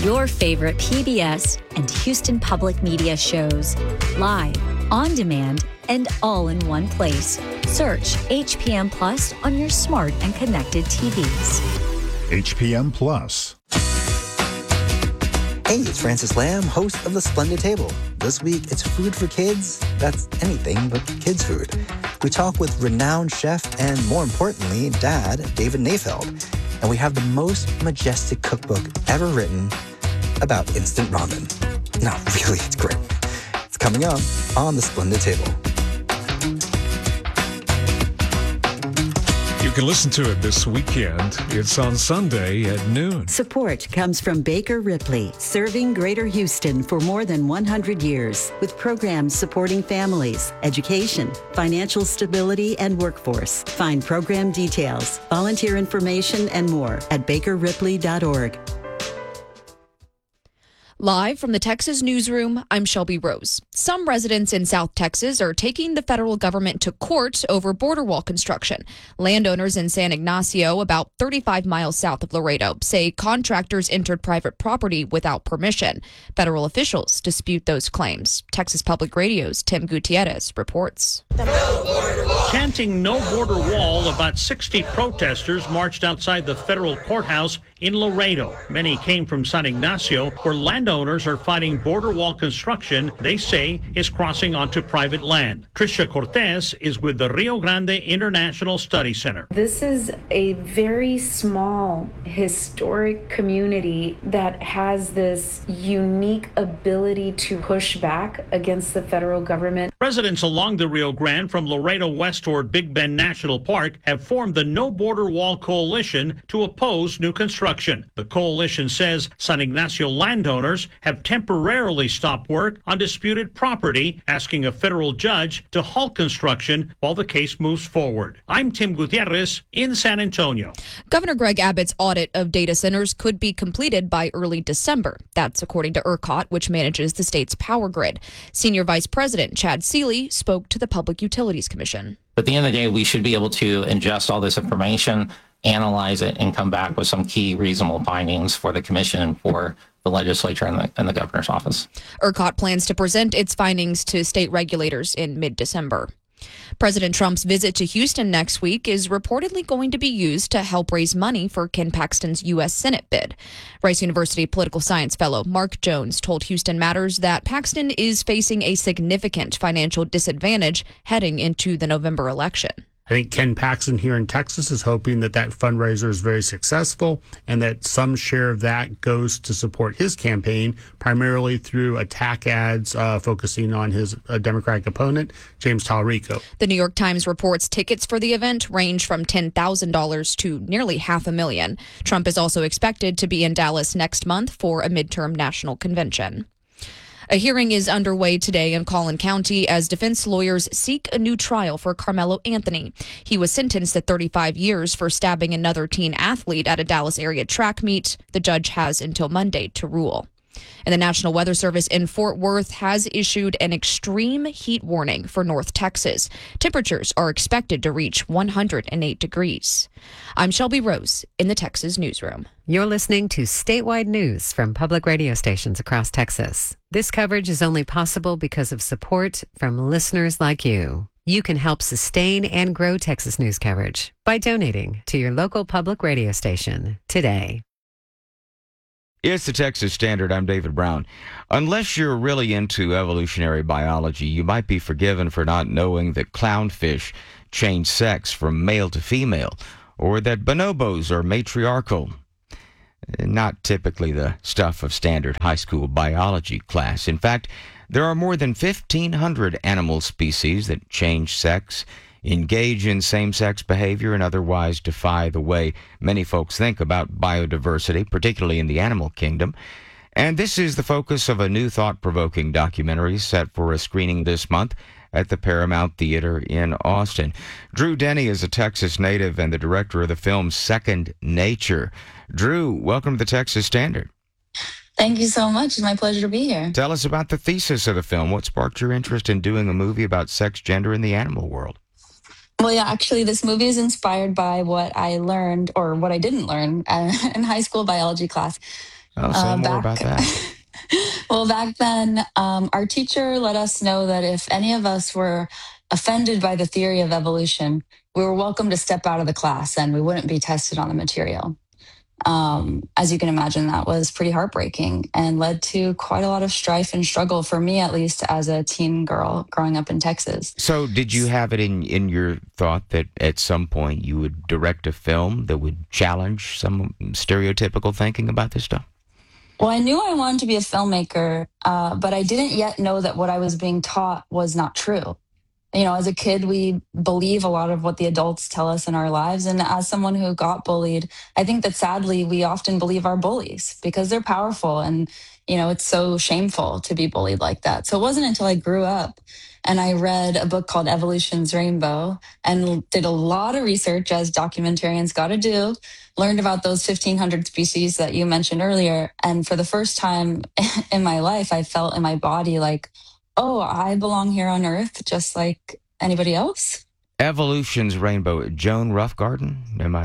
Your favorite PBS and Houston Public Media shows. Live, on demand, and all in one place. Search HPM Plus on your smart and connected TVs. HPM Plus. Hey, it's Francis Lamb, host of The Splendid Table. This week, it's food for kids. That's anything but kids' food. We talk with renowned chef and, more importantly, dad, David Nafeld. And we have the most majestic cookbook ever written about instant ramen. No, really, it's great. It's coming up on The Splendid Table. You can listen to it this weekend. It's on Sunday at noon. Support comes from Baker Ripley, serving Greater Houston for more than 100 years, with programs supporting families, education, financial stability, and workforce. Find program details, volunteer information, and more at bakerripley.org. Live from the Texas newsroom, I'm Shelby Rose. Some residents in South Texas are taking the federal government to court over border wall construction. Landowners in San Ignacio, about 35 miles south of Laredo, say contractors entered private property without permission. Federal officials dispute those claims. Texas Public Radio's Tim Gutierrez reports. Chanting "No Border Wall," about 60 protesters marched outside the federal courthouse in Laredo. Many came from San Ignacio, where landowners are fighting border wall construction they say is crossing onto private land. Tricia Cortez is with the Rio Grande International Study Center. This is a very small historic community that has this unique ability to push back against the federal government. Residents along the Rio Grande from Laredo west toward Big Bend National Park have formed the No Border Wall Coalition to oppose new construction. The coalition says San Ignacio landowners have temporarily stopped work on disputed property, asking a federal judge to halt construction while the case moves forward. I'm Tim Gutierrez in San Antonio. Governor Greg Abbott's audit of data centers could be completed by early December. That's according to ERCOT, which manages the state's power grid. Senior Vice President Chad Seeley spoke to the Public Utilities Commission. At the end of the day, we should be able to ingest all this information, analyze it, and come back with some key reasonable findings for the commission and for the legislature and the governor's office. ERCOT plans to present its findings to state regulators in mid-December. President Trump's visit to Houston next week is reportedly going to be used to help raise money for Ken Paxton's U.S. Senate bid. Rice University political science fellow Mark Jones told Houston Matters that Paxton is facing a significant financial disadvantage heading into the November election. I think Ken Paxton here in Texas is hoping that fundraiser is very successful and that some share of that goes to support his campaign, primarily through attack ads focusing on his Democratic opponent, James Talarico. The New York Times reports tickets for the event range from $10,000 to nearly $500,000. Trump is also expected to be in Dallas next month for a midterm national convention. A hearing is underway today in Collin County as defense lawyers seek a new trial for Carmelo Anthony. He was sentenced to 35 years for stabbing another teen athlete at a Dallas area track meet. The judge has until Monday to rule. And the National Weather Service in Fort Worth has issued an extreme heat warning for North Texas. Temperatures are expected to reach 108 degrees. I'm Shelby Rose in the Texas newsroom. You're listening to statewide news from public radio stations across Texas. This coverage is only possible because of support from listeners like you. You can help sustain and grow Texas news coverage by donating to your local public radio station today. It's the Texas Standard. I'm David Brown. Unless you're really into evolutionary biology, you might be forgiven for not knowing that clownfish change sex from male to female, or that bonobos are matriarchal. Not typically the stuff of standard high school biology class. In fact, there are more than 1,500 animal species that change sex, engage in same-sex behavior, and otherwise defy the way many folks think about biodiversity, particularly in the animal kingdom. And this is the focus of a new thought-provoking documentary set for a screening this month at the Paramount Theater in Austin. Drew Denny is a Texas native and the director of the film Second Nature. Drew, welcome to the Texas Standard. Thank you so much. It's my pleasure to be here. Tell us about the thesis of the film. What sparked your interest in doing a movie about sex, gender, and the animal world? Well, yeah, actually, this movie is inspired by what I learned, or what I didn't learn, in high school biology class. Oh, say more about that. Well, back then, our teacher let us know that if any of us were offended by the theory of evolution, we were welcome to step out of the class and we wouldn't be tested on the material. As you can imagine, that was pretty heartbreaking and led to quite a lot of strife and struggle for me, at least as a teen girl growing up in Texas. So did you have it in your thought that at some point you would direct a film that would challenge some stereotypical thinking about this stuff? Well, I knew I wanted to be a filmmaker, but I didn't yet know that what I was being taught was not true. You know, as a kid, we believe a lot of what the adults tell us in our lives. And as someone who got bullied, I think that sadly, we often believe our bullies because they're powerful. And, you know, it's so shameful to be bullied like that. So it wasn't until I grew up and I read a book called Evolution's Rainbow and did a lot of research, as documentarians got to do, learned about those 1,500 species that you mentioned earlier. And for the first time in my life, I felt in my body like, oh, I belong here on Earth just like anybody else. Evolution's Rainbow, Joan Roughgarden?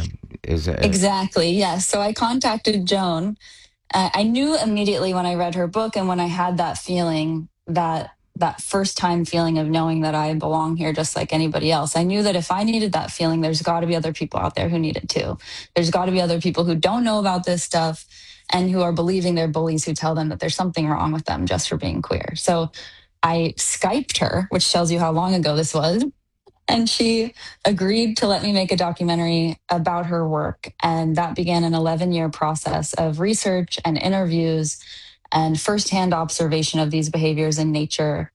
Exactly, yes. So I contacted Joan. I knew immediately when I read her book and when I had that feeling, that first time feeling of knowing that I belong here just like anybody else. I knew that if I needed that feeling, there's got to be other people out there who need it too. There's got to be other people who don't know about this stuff and who are believing their bullies who tell them that there's something wrong with them just for being queer. So I Skyped her, which tells you how long ago this was. And she agreed to let me make a documentary about her work. And that began an 11-year process of research and interviews and firsthand observation of these behaviors in nature.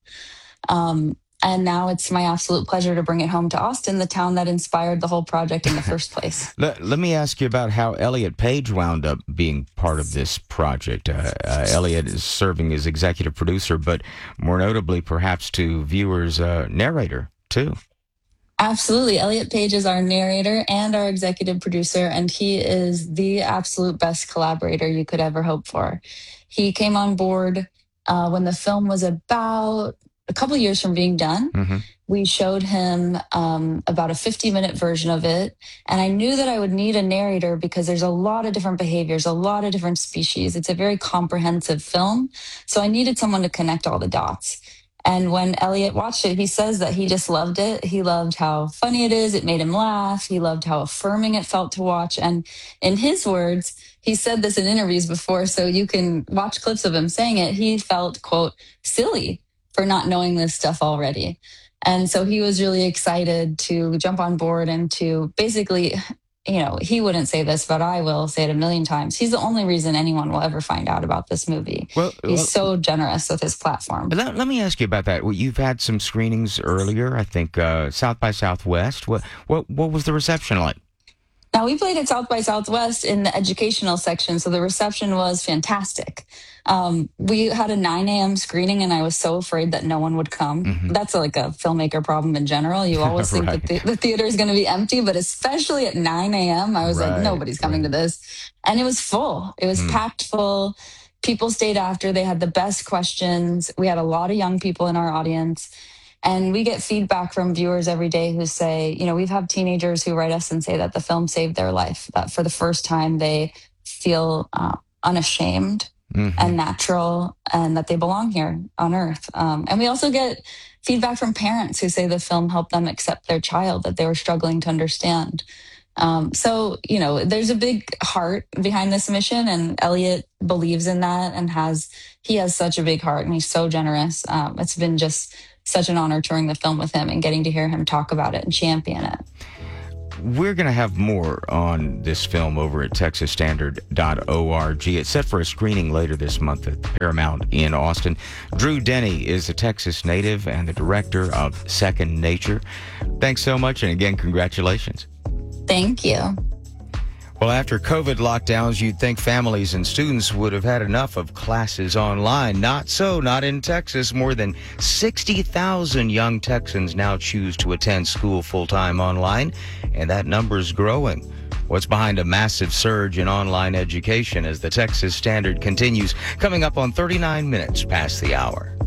And now it's my absolute pleasure to bring it home to Austin, the town that inspired the whole project in the first place. Let me ask you about how Elliot Page wound up being part of this project. Elliot is serving as executive producer, but more notably, perhaps to viewers, narrator, too. Absolutely. Elliot Page is our narrator and our executive producer, and he is the absolute best collaborator you could ever hope for. He came on board when the film was about a couple of years from being done. Mm-hmm. We showed him about a 50-minute version of it. And I knew that I would need a narrator because there's a lot of different behaviors, a lot of different species. It's a very comprehensive film. So I needed someone to connect all the dots. And when Elliot watched it, he says that he just loved it. He loved how funny it is. It made him laugh. He loved how affirming it felt to watch. And in his words, he said this in interviews before, so you can watch clips of him saying it. He felt, quote, silly for not knowing this stuff already. And so he was really excited to jump on board and to basically, you know, he wouldn't say this, but I will say it a million times. He's the only reason anyone will ever find out about this movie. He's so generous with his platform. Let me ask you about that. Well, you've had some screenings earlier, I think, South by Southwest. What was the reception like? Now, we played at South by Southwest in the educational section, so the reception was fantastic. We had a 9 a.m. screening, and I was so afraid that no one would come. Mm-hmm. That's like a filmmaker problem in general. You always think right. that the theater is going to be empty, but especially at 9 a.m., I was like, nobody's coming to this. And it was full. It was packed full. People stayed after. They had the best questions. We had a lot of young people in our audience. And we get feedback from viewers every day who say, you know, we've had teenagers who write us and say that the film saved their life, that for the first time they feel unashamed and natural and that they belong here on Earth. And we also get feedback from parents who say the film helped them accept their child that they were struggling to understand. So, you know, there's a big heart behind this mission, and Elliot believes in that and he has such a big heart and he's so generous. It's been just such an honor touring the film with him and getting to hear him talk about it and champion it. We're going to have more on this film over at texasstandard.org. It's set for a screening later this month at Paramount in Austin. Drew Denny is a Texas native and the director of Second Nature. Thanks so much, and again, congratulations. Thank you. Well, after COVID lockdowns, you'd think families and students would have had enough of classes online. Not so, not in Texas. More than 60,000 young Texans now choose to attend school full-time online, and that number's growing. What's behind a massive surge in online education as the Texas Standard continues? Coming up on 39 minutes past the hour.